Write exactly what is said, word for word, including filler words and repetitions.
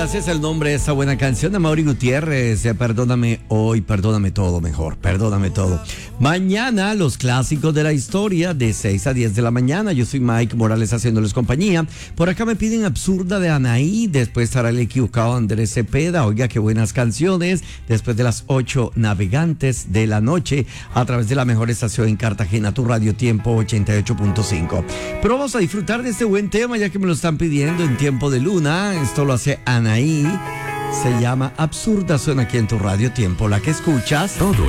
así es el nombre de esta buena canción de Amaury Gutiérrez. eh, Perdóname hoy, perdóname todo, mejor, perdóname todo. Mañana los clásicos de la historia de seis a diez de la mañana. Yo soy Mike Morales haciéndoles compañía. Por acá me piden Absurda de Anaí. Después estará el equivocado Andrés Cepeda. Oiga, qué buenas canciones. Después de las ocho, Navegantes de la Noche, a través de la mejor estación en Cartagena, tu Radio Tiempo ochenta y ocho punto cinco. Pero vamos a disfrutar de este buen tema, ya que me lo están pidiendo en Tiempo de Luna. Esto lo hace Anaí. Se llama Absurda, suena aquí en tu Radio Tiempo, la que escuchas. Todo